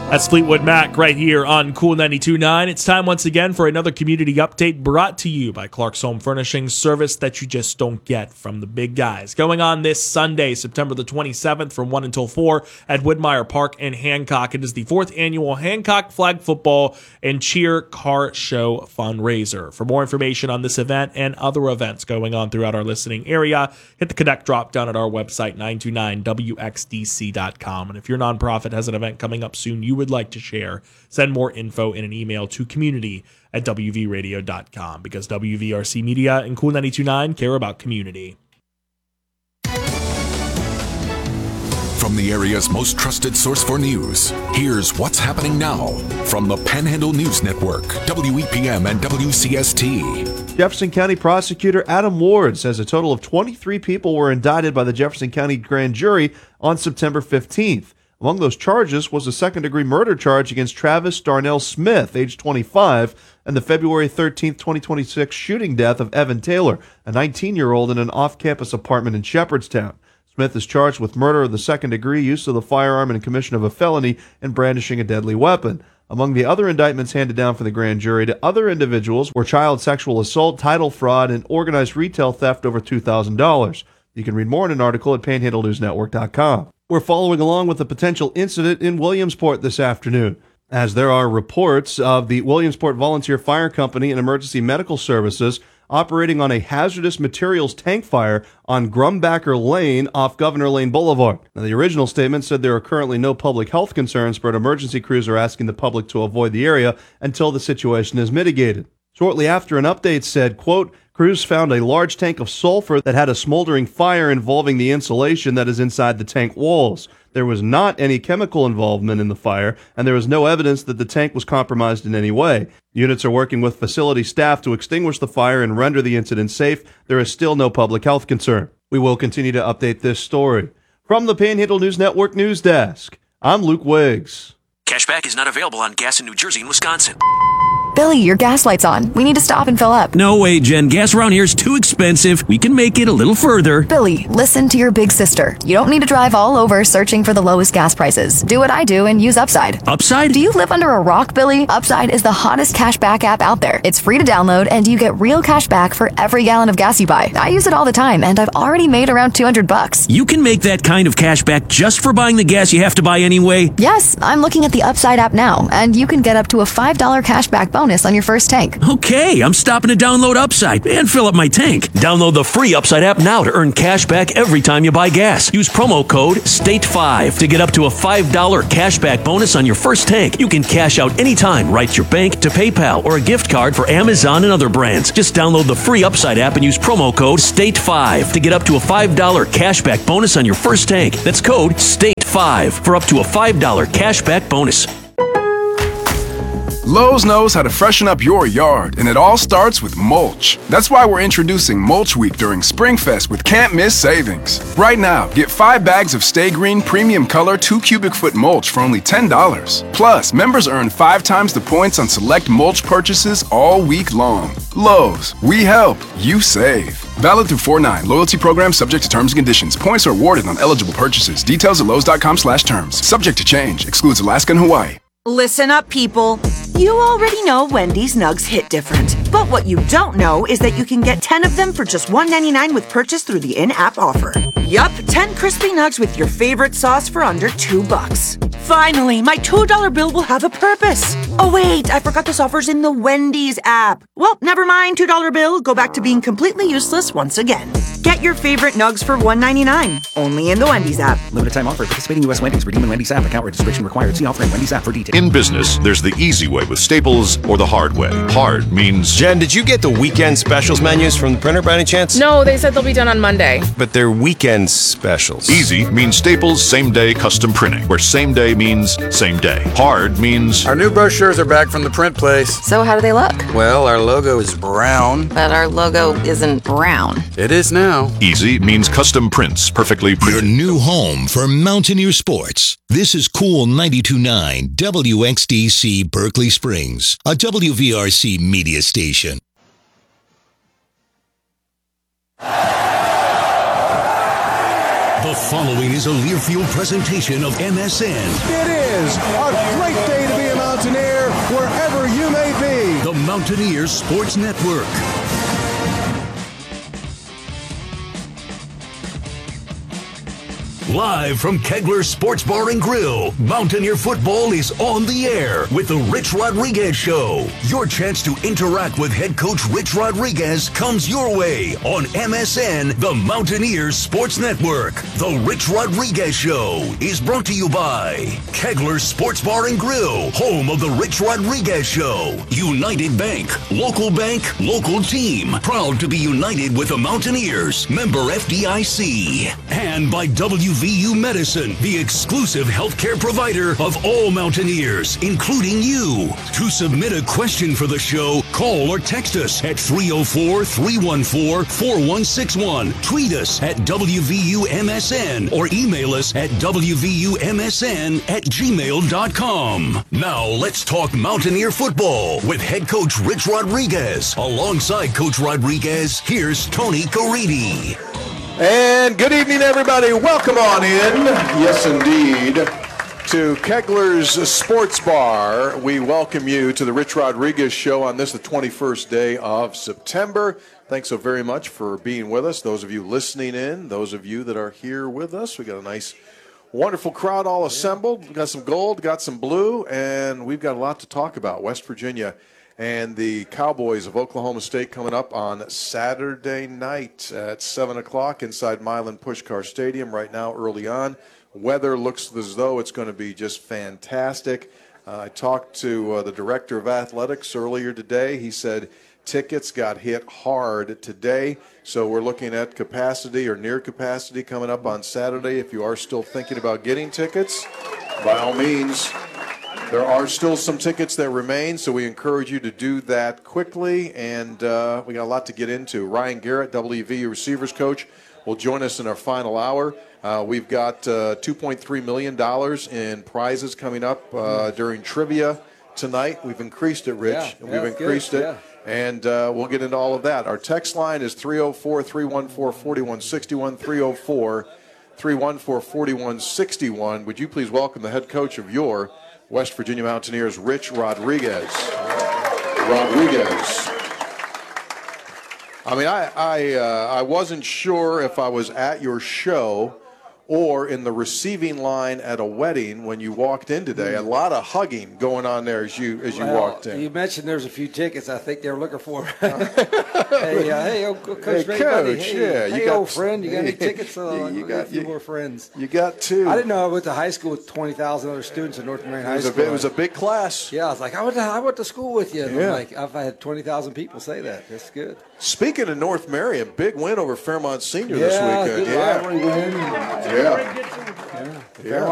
That's Fleetwood Mac right here on Cool 92.9. It's time once again for another community update brought to you by Clark's Home Furnishings, service that you just don't get from the big guys. Going on this Sunday, September the 27th from 1 until 4 at Woodmire Park in Hancock. It is the 4th annual Hancock Flag Football and Cheer Car Show fundraiser. For more information on this event and other events going on throughout our listening area, hit the Connect drop down at our website, 929wxdc.com. And if your nonprofit has an event coming up soon you would like to share, send more info in an email to community@wvradio.com, because WVRC Media and Cool 92.9 care about community. From the area's most trusted source for news, here's what's happening now from the Panhandle News Network, WEPM and WCST. Jefferson County Prosecutor Adam Ward says a total of 23 people were indicted by the Jefferson County Grand Jury on September 15th. Among those charges was a second-degree murder charge against Travis Darnell Smith, age 25, and the February 13th, 2026 shooting death of Evan Taylor, a 19-year-old in an off-campus apartment in Shepherdstown. Smith is charged with murder of the second degree, use of the firearm in commission of a felony, and brandishing a deadly weapon. Among the other indictments handed down for the grand jury to other individuals were child sexual assault, title fraud, and organized retail theft over $2,000. You can read more in an article at panhandlenewsnetwork.com. We're following along with a potential incident in Williamsport this afternoon, as there are reports of the Williamsport Volunteer Fire Company and Emergency Medical Services operating on a hazardous materials tank fire on Grumbacker Lane off Governor Lane Boulevard. Now, the original statement said there are currently no public health concerns, but emergency crews are asking the public to avoid the area until the situation is mitigated. Shortly after, an update said, quote, crews found a large tank of sulfur that had a smoldering fire involving the insulation that is inside the tank walls. There was not any chemical involvement in the fire, and there was no evidence that the tank was compromised in any way. Units are working with facility staff to extinguish the fire and render the incident safe. There is still no public health concern. We will continue to update this story. From the Panhandle News Network News Desk, I'm Luke Wiggs. Cashback is not available on gas in New Jersey and Wisconsin. Billy, your gas light's on. We need to stop and fill up. No way, Jen. Gas around here is too expensive. We can make it a little further. Billy, listen to your big sister. You don't need to drive all over searching for the lowest gas prices. Do what I do and use Upside. Upside? Do you live under a rock, Billy? Upside is the hottest cashback app out there. It's free to download, and you get real cash back for every gallon of gas you buy. I use it all the time, and I've already made around $200. You can make that kind of cash back just for buying the gas you have to buy anyway? Yes, I'm looking at the Upside app now, and you can get up to a $5 cashback bonus on your first tank. Okay, I'm stopping to download Upside and fill up my tank. Download the free Upside app now to earn cash back every time you buy gas. Use promo code STATE5 to get up to a $5 cashback bonus on your first tank. You can cash out anytime right to your bank, to PayPal, or a gift card for Amazon and other brands. Just download the free Upside app and use promo code STATE5 to get up to a $5 cashback bonus on your first tank. That's code STATE5 for up to a $5 cashback bonus. Lowe's knows how to freshen up your yard, and it all starts with mulch. That's why we're introducing Mulch Week during SpringFest with can't-miss savings. Right now, get 5 bags of Stay Green Premium Color 2 cubic foot mulch for only $10. Plus, members earn 5 times the points on select mulch purchases all week long. Lowe's, we help, you save. Valid through 4/9. Loyalty program subject to terms and conditions. Points are awarded on eligible purchases. Details at lowes.com/terms. Subject to change. Excludes Alaska and Hawaii. Listen up, people. You already know Wendy's Nugs hit different. But what you don't know is that you can get 10 of them for just $1.99 with purchase through the in-app offer. Yup, 10 crispy nugs with your favorite sauce for under $2. Finally, my $2 bill will have a purpose. Oh wait, I forgot this offer's in the Wendy's app. Well, never mind, $2 bill, go back to being completely useless once again. Get your favorite nugs for $1.99, only in the Wendy's app. Limited time offer. Participating U.S. Wendy's. Redeem in Wendy's app. Account registration required. See offer in Wendy's app for details. In business, there's the easy way with Staples or the hard way. Hard means... Jen, did you get the weekend specials menus from the printer by any chance? No, they said they'll be done on Monday. But they're weekend specials. Easy means Staples same-day custom printing, where same day means same day. Hard means... Our new brochures are back from the print place. So how do they look? Well, our logo is brown. But our logo isn't brown. It is now. Easy means custom prints, perfectly printed. Your new home for Mountaineer Sports. This is Cool 92.9 WXDC Berkeley Springs, a WVRC media station. The The following is a Learfield presentation of MSN. It is a great day to be a Mountaineer wherever you may be. The Mountaineers Sports Network. Live from Kegler Sports Bar and Grill, Mountaineer football is on the air with the Rich Rodriguez Show. Your chance to interact with head coach Rich Rodriguez comes your way on MSN, the Mountaineers Sports Network. The Rich Rodriguez Show is brought to you by Kegler Sports Bar and Grill, home of the Rich Rodriguez Show. United Bank, local team, proud to be united with the Mountaineers. Member FDIC. And by WVU Medicine, the exclusive healthcare provider of all Mountaineers, including you. To submit a question for the show, call or text us at 304-314-4161. Tweet us at WVUMSN or email us at WVUMSN@gmail.com. Now let's talk Mountaineer football with head coach Rich Rodriguez. Alongside Coach Rodriguez, here's Tony Caridi. And good evening, everybody. Welcome on in. Yes, indeed. To Kegler's Sports Bar, we welcome you to the Rich Rodriguez Show on this, the 21st day of September. Thanks so very much for being with us. Those of you listening in, those of you that are here with us, we got a nice, wonderful crowd all assembled. We got some gold, got some blue, and we've got a lot to talk about. West Virginia and the Cowboys of Oklahoma State coming up on Saturday night at 7 o'clock inside Milan Puskar Stadium right now early on. Weather looks as though it's going to be just fantastic. I talked to the director of athletics earlier today. He said tickets got hit hard today, so we're looking at capacity or near capacity coming up on Saturday. If you are still thinking about getting tickets, by all means, there are still some tickets that remain, so we encourage you to do that quickly, and we got a lot to get into. Ryan Garrett, WVU receivers coach, will join us in our final hour. We've got $2.3 million in prizes coming up during trivia tonight. We've increased it, Rich. Yeah, We've increased it. Yeah. And we'll get into all of that. Our text line is 304-314-4161, 304-314-4161. Would you please welcome the head coach of your West Virginia Mountaineers, Rich Rodriguez. I mean, I wasn't sure if I was at your show or in the receiving line at a wedding when you walked in today. A lot of hugging going on there as you walked in. You mentioned there's a few tickets. I think they were looking for. Hey, Coach Ray, buddy. Hey, old friend, you got any tickets? You got a few more friends. You got two. I didn't know I went to high school with 20,000 other students at North Marion High School. It was a big class. Yeah, I was like, I went to school with you. And I'm like, I've had 20,000 people say that. That's good. Speaking of North Marion, big win over Fairmont Senior this weekend. Good rivalry win. Yeah.